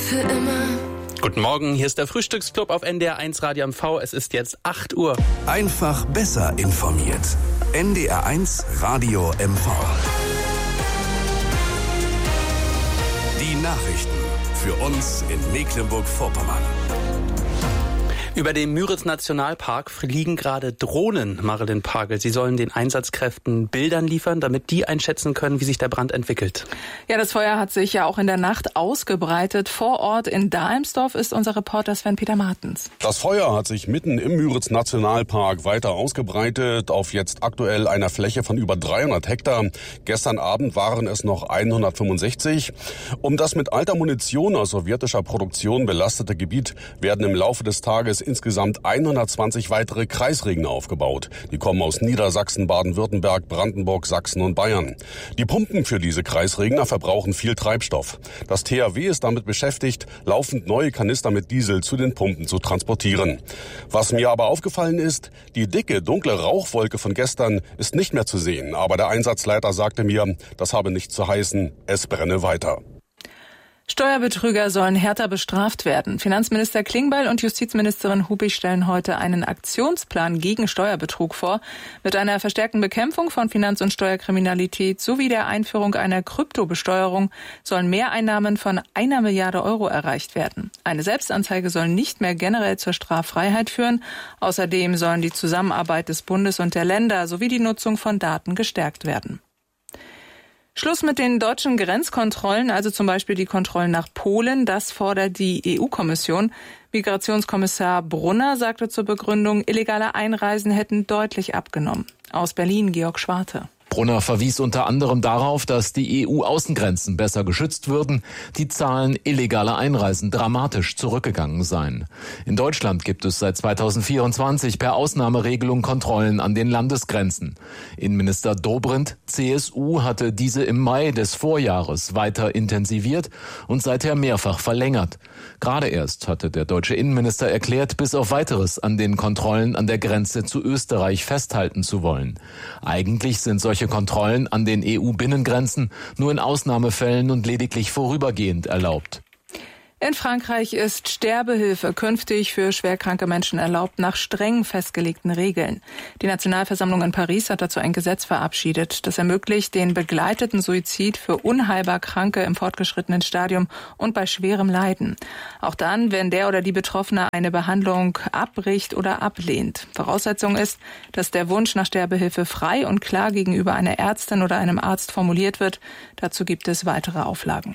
für immer. Guten Morgen, hier ist der Frühstücksclub auf NDR1 Radio MV. Es ist jetzt 8 Uhr. Einfach besser informiert. NDR1 Radio MV. Die Nachrichten für uns in Mecklenburg-Vorpommern. Über dem Müritz-Nationalpark fliegen gerade Drohnen, Marilyn Pagel. Sie sollen den Einsatzkräften Bildern liefern, damit die einschätzen können, wie sich der Brand entwickelt. Ja, das Feuer hat sich ja auch in der Nacht ausgebreitet. Vor Ort in Dahlmsdorf ist unser Reporter Sven-Peter Martens. Das Feuer hat sich mitten im Müritz-Nationalpark weiter ausgebreitet, auf jetzt aktuell einer Fläche von über 300 Hektar. Gestern Abend waren es noch 165. Um das mit alter Munition aus sowjetischer Produktion belastete Gebiet werden im Laufe des Tages insgesamt 120 weitere Kreisregner aufgebaut. Die kommen aus Niedersachsen, Baden-Württemberg, Brandenburg, Sachsen und Bayern. Die Pumpen für diese Kreisregner verbrauchen viel Treibstoff. Das THW ist damit beschäftigt, laufend neue Kanister mit Diesel zu den Pumpen zu transportieren. Was mir aber aufgefallen ist, die dicke, dunkle Rauchwolke von gestern ist nicht mehr zu sehen. Aber der Einsatzleiter sagte mir, das habe nichts zu heißen, es brenne weiter. Steuerbetrüger sollen härter bestraft werden. Finanzminister Klingbeil und Justizministerin Hubig stellen heute einen Aktionsplan gegen Steuerbetrug vor. Mit einer verstärkten Bekämpfung von Finanz- und Steuerkriminalität sowie der Einführung einer Kryptobesteuerung sollen Mehreinnahmen von 1 Milliarde Euro erreicht werden. Eine Selbstanzeige soll nicht mehr generell zur Straffreiheit führen. Außerdem sollen die Zusammenarbeit des Bundes und der Länder sowie die Nutzung von Daten gestärkt werden. Schluss mit den deutschen Grenzkontrollen, also zum Beispiel die Kontrollen nach Polen, das fordert die EU-Kommission. Migrationskommissar Brunner sagte zur Begründung, illegale Einreisen hätten deutlich abgenommen. Aus Berlin Georg Schwarte. Brunner verwies unter anderem darauf, dass die EU-Außengrenzen besser geschützt würden, die Zahlen illegaler Einreisen dramatisch zurückgegangen seien. In Deutschland gibt es seit 2024 per Ausnahmeregelung Kontrollen an den Landesgrenzen. Innenminister Dobrindt, CSU, hatte diese im Mai des Vorjahres weiter intensiviert und seither mehrfach verlängert. Gerade erst hatte der deutsche Innenminister erklärt, bis auf Weiteres an den Kontrollen an der Grenze zu Österreich festhalten zu wollen. Eigentlich sind solche Kontrollen an den EU-Binnengrenzen nur in Ausnahmefällen und lediglich vorübergehend erlaubt. In Frankreich ist Sterbehilfe künftig für schwerkranke Menschen erlaubt nach streng festgelegten Regeln. Die Nationalversammlung in Paris hat dazu ein Gesetz verabschiedet. Das ermöglicht den begleiteten Suizid für unheilbar Kranke im fortgeschrittenen Stadium und bei schwerem Leiden. Auch dann, wenn der oder die Betroffene eine Behandlung abbricht oder ablehnt. Voraussetzung ist, dass der Wunsch nach Sterbehilfe frei und klar gegenüber einer Ärztin oder einem Arzt formuliert wird. Dazu gibt es weitere Auflagen.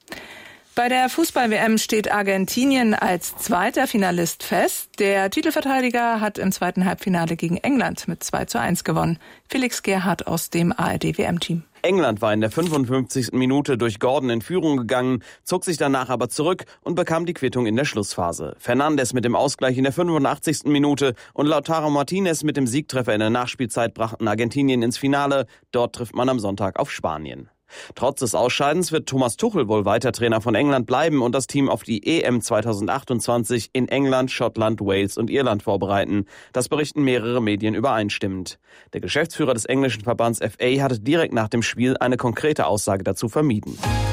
Bei der Fußball-WM steht Argentinien als zweiter Finalist fest. Der Titelverteidiger hat im zweiten Halbfinale gegen England mit 2:1 gewonnen. Felix Gerhardt aus dem ARD-WM-Team. England war in der 55. Minute durch Gordon in Führung gegangen, zog sich danach aber zurück und bekam die Quittung in der Schlussphase. Fernandes mit dem Ausgleich in der 85. Minute und Lautaro Martinez mit dem Siegtreffer in der Nachspielzeit brachten Argentinien ins Finale. Dort trifft man am Sonntag auf Spanien. Trotz des Ausscheidens wird Thomas Tuchel wohl weiter Trainer von England bleiben und das Team auf die EM 2028 in England, Schottland, Wales und Irland vorbereiten. Das berichten mehrere Medien übereinstimmend. Der Geschäftsführer des englischen Verbands FA hatte direkt nach dem Spiel eine konkrete Aussage dazu vermieden.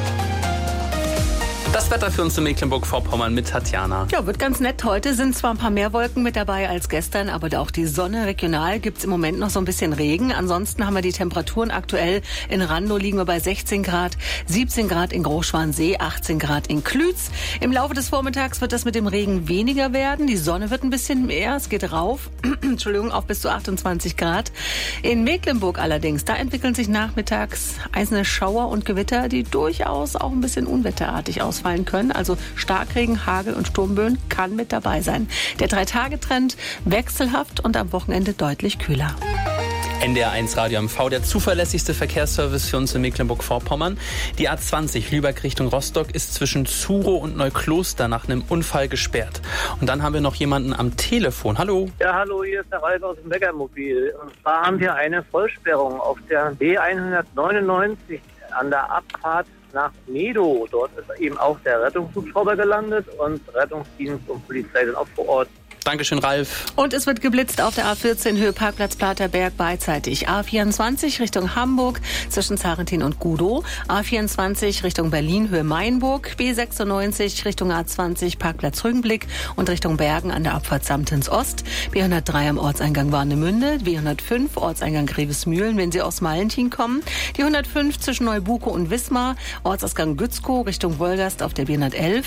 Das Wetter für uns in Mecklenburg-Vorpommern mit Tatjana. Ja, wird ganz nett heute. Sind zwar ein paar mehr Wolken mit dabei als gestern, aber auch die Sonne. Regional gibt's im Moment noch so ein bisschen Regen. Ansonsten haben wir die Temperaturen aktuell. In Randow liegen wir bei 16 Grad, 17 Grad in Großschwansee, 18 Grad in Klütz. Im Laufe des Vormittags wird das mit dem Regen weniger werden. Die Sonne wird ein bisschen mehr. Es geht rauf, auf bis zu 28 Grad. In Mecklenburg allerdings, da entwickeln sich nachmittags einzelne Schauer und Gewitter, die durchaus auch ein bisschen unwetterartig ausfallen können. Also Starkregen, Hagel und Sturmböen kann mit dabei sein. Der 3-Tage-Trend wechselhaft und am Wochenende deutlich kühler. NDR1 Radio MV, der zuverlässigste Verkehrsservice für uns in Mecklenburg-Vorpommern. Die A20 Lübeck Richtung Rostock ist zwischen Zurow und Neukloster nach einem Unfall gesperrt. Und dann haben wir noch jemanden am Telefon. Hallo. Ja, hallo, hier ist der Ralf aus dem Bäckermobil. Und zwar haben wir eine Vollsperrung auf der B199 an der Abfahrt nach Medow. Dort ist eben auch der Rettungshubschrauber gelandet und Rettungsdienst und Polizei sind auch vor Ort. Dankeschön, Ralf. Und es wird geblitzt auf der A14 Höhe Parkplatz Platerberg beidseitig. A24 Richtung Hamburg zwischen Zarentin und Gudow. A24 Richtung Berlin Höhe Mainburg. B96 Richtung A20 Parkplatz Rügenblick und Richtung Bergen an der Abfahrt Samtens Ost. B103 am Orteingang Warnemünde. B105 Ortseingang Grevesmühlen, wenn Sie aus Malentin kommen. Die 105 zwischen Neubuko und Wismar. Ortsausgang Gützkow Richtung Wolgast auf der B111.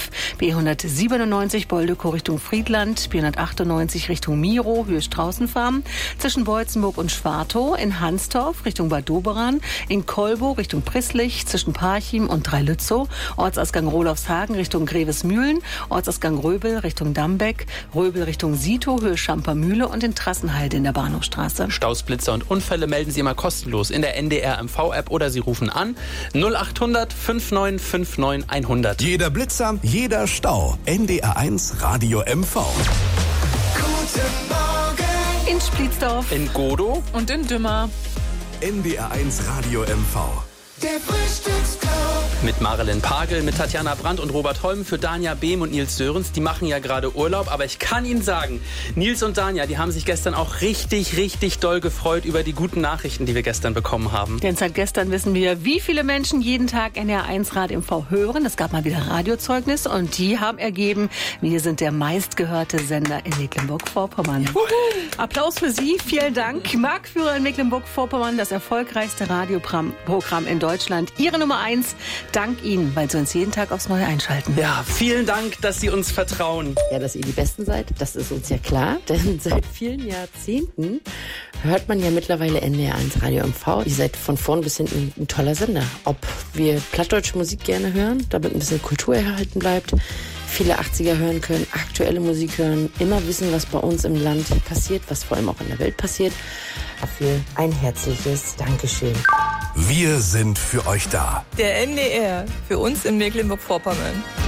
B197 Boldekow Richtung Friedland. B198 Richtung Miro, Höhe Straußenfarm. Zwischen Beutzenburg und Schwartow. In Hansdorf Richtung Bad Doberan. In Kolbo Richtung Prisslich. Zwischen Parchim und Dreilützow. Ortsausgang Rolofshagen Richtung Grevesmühlen. Ortsausgang Röbel Richtung Dambeck. Röbel Richtung Sito, Höhe Schampermühle und in Trassenheide in der Bahnhofstraße. Staus, Blitzer und Unfälle melden Sie immer kostenlos in der NDR MV-App oder Sie rufen an 0800 5959 100. Jeder Blitzer, jeder Stau. NDR1 Radio MV. Guten Morgen. In Splitsdorf. In Godow. Und in Dümmer. NDR1 Radio MV. Der Frühstücksclub. Mit Marilyn Pagel, mit Tatjana Brandt und Robert Holm, für Danja Behm und Nils Sörens. Die machen ja gerade Urlaub, aber ich kann Ihnen sagen, Nils und Danja, die haben sich gestern auch richtig, richtig doll gefreut über die guten Nachrichten, die wir gestern bekommen haben. Denn seit gestern wissen wir, wie viele Menschen jeden Tag NDR1 Radio MV hören. Es gab mal wieder Radiozeugnis und die haben ergeben, wir sind der meistgehörte Sender in Mecklenburg-Vorpommern. Applaus für Sie, vielen Dank. Marktführer in Mecklenburg-Vorpommern, das erfolgreichste Radioprogramm in Deutschland. Ihre Nummer 1. Dank Ihnen, weil Sie uns jeden Tag aufs Neue einschalten. Ja, vielen Dank, dass Sie uns vertrauen. Ja, dass ihr die Besten seid, das ist uns ja klar. Denn seit vielen Jahrzehnten hört man ja mittlerweile NDR1 Radio MV. Ihr seid von vorn bis hinten ein toller Sender. Ob wir plattdeutsche Musik gerne hören, damit ein bisschen Kultur erhalten bleibt, viele 80er hören können, aktuelle Musik hören, immer wissen, was bei uns im Land passiert, was vor allem auch in der Welt passiert. Dafür ein herzliches Dankeschön. Wir sind für euch da. Der NDR, für uns in Mecklenburg-Vorpommern.